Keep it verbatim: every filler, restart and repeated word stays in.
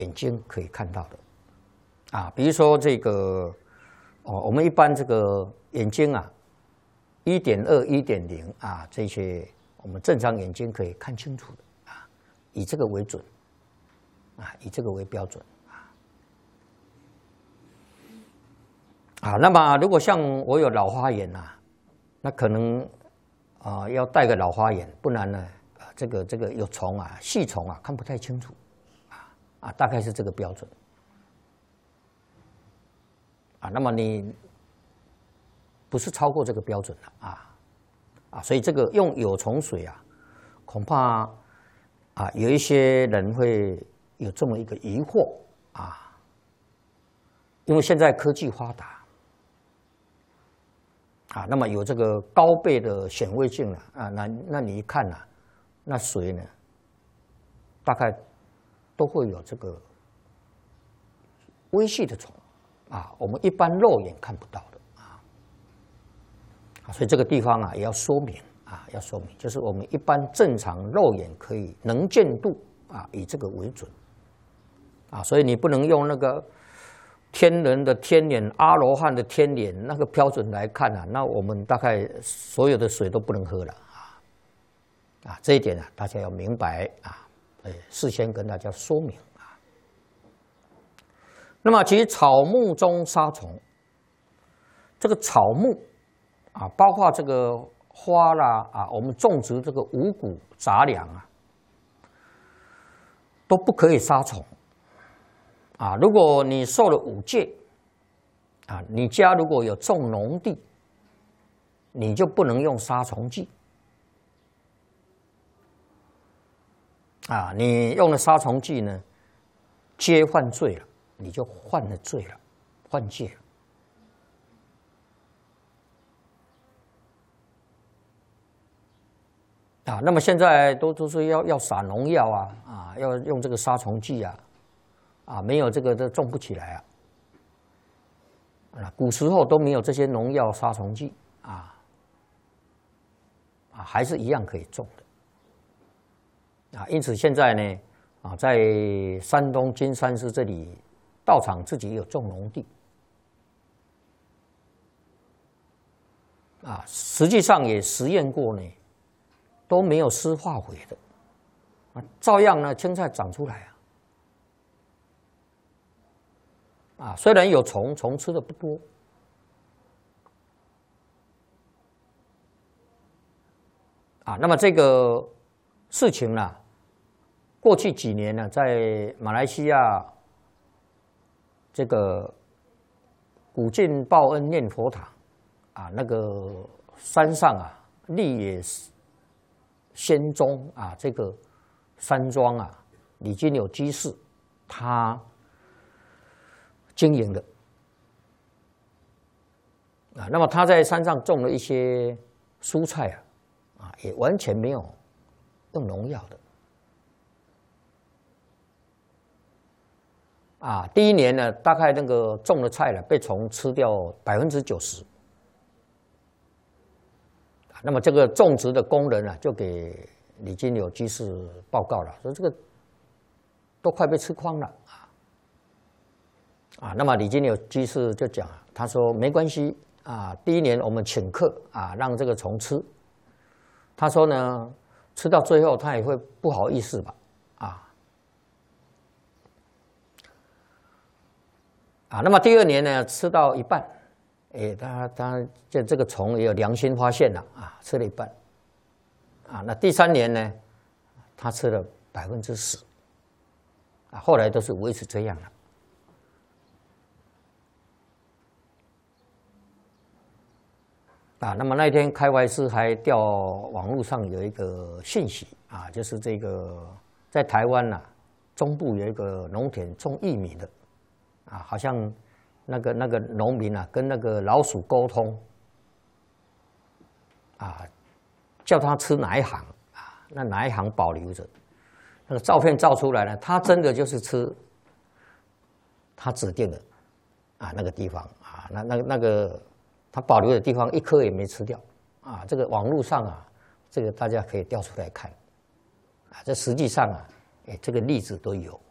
眼睛可以看到的啊，比如说这个哦，我们一般这个眼睛啊，一点二、一点零啊，这些我们正常眼睛可以看清楚的啊，以这个为准啊，以这个为标准啊。啊，那么如果像我有老花眼啊，那可能啊、呃、要戴个老花眼，不然呢，呃、这个这个有虫啊、细虫啊看不太清楚啊啊，大概是这个标准啊。那么你不是超过这个标准了啊啊，所以这个用有虫水啊，恐怕啊有一些人会有这么一个疑惑啊，因为现在科技发达。啊，那么有这个高倍的显微镜了啊，那那你一看呐、啊，那水呢，大概都会有这个微细的虫啊，我们一般肉眼看不到的啊，啊，所以这个地方啊也要说明啊，要说明，就是我们一般正常肉眼可以能见度啊，以这个为准啊，所以你不能用那个。天人的天眼，阿罗汉的天眼，那个标准来看啊，那我们大概所有的水都不能喝了啊！啊，这一点啊，大家要明白啊，呃，事先跟大家说明啊。那么，其实草木中杀虫，这个草木啊，包括这个花啦啊，我们种植这个五谷杂粮啊，都不可以杀虫。啊，如果你受了五戒，啊，你家如果有种农地，你就不能用杀虫剂。啊，你用了杀虫剂呢，皆犯罪了，你就犯了罪了，犯戒了。啊，那么现在都都是要要撒农药啊，啊，要用这个杀虫剂啊。啊，没有这个都种不起来啊！啊，古时候都没有这些农药、杀虫剂啊，啊，还是一样可以种的啊。因此现在呢，啊，在山东金山寺这里，道场自己有种农地啊，实际上也实验过呢，都没有施化肥的啊，照样呢青菜长出来啊。啊，虽然有虫，虫吃的不多，啊，那么这个事情呢，过去几年呢，在马来西亚这个古晋报恩念佛堂啊，那个山上啊，立野仙踪啊，这个山庄啊，李金友居士他经营的啊，那么他在山上种了一些蔬菜啊，啊，也完全没有用农药的啊。第一年呢，大概那个种的菜呢，被虫吃掉百分之九十。那么这个种植的工人啊，就给李金友居士报告了，说这个都快被吃光了啊。啊，那么李金友居士就讲，他说没关系啊，第一年我们请客啊，让这个虫吃。他说呢，吃到最后他也会不好意思吧，啊啊，那么第二年呢，吃到一半，哎，他他这这个虫也有良心发现了啊，吃了一半，啊，那第三年呢，他吃了百分之十，啊，后来都是维持这样了。啊，那么那天开怀师还调网络上有一个信息啊，就是这个在台湾呐、啊，中部有一个农田种玉米的，啊，好像那个那个农民啊跟那个老鼠沟通，啊，叫他吃哪一行啊，那哪一行保留着，那个照片照出来了，他真的就是吃他指定的啊那个地方啊，那那那个。它保留的地方一颗也没吃掉，啊，这个网络上啊，这个大家可以调出来看，啊，这实际上啊，哎，这个例子都有。